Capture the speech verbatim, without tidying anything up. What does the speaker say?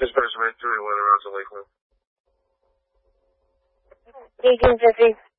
Dispatch nine three, Atlanta Routes in Lakeland. eighteen fifty.